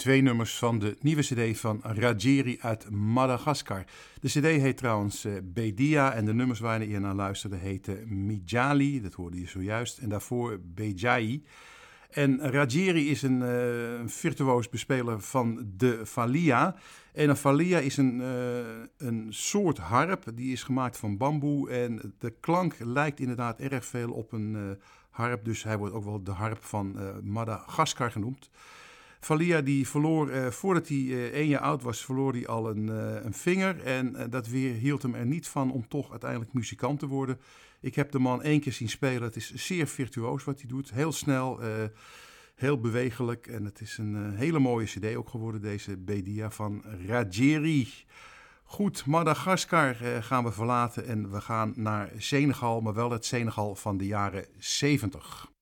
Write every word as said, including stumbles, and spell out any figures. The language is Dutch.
twee nummers van de nieuwe cd van Raggieri uit Madagaskar. De cd heet trouwens uh, Bedia en de nummers waar je naar luisterde heten Mijali, dat hoorde je zojuist, en daarvoor Bejai. En Raggieri is een, uh, een virtuoos bespeler van de fallia. En een fallia is een, uh, een soort harp, die is gemaakt van bamboe. En de klank lijkt inderdaad erg veel op een uh, harp, dus hij wordt ook wel de harp van uh, Madagaskar genoemd. Fallia die verloor, uh, voordat hij uh, één jaar oud was, verloor hij al een, uh, een vinger. En uh, dat weer hield hem er niet van om toch uiteindelijk muzikant te worden. Ik heb de man één keer zien spelen. Het is zeer virtuoos wat hij doet. Heel snel, uh, heel bewegelijk. En het is een uh, hele mooie cd ook geworden, deze Bedia van Raggieri. Goed, Madagaskar uh, gaan we verlaten en we gaan naar Senegal, maar wel het Senegal van de jaren zeventig.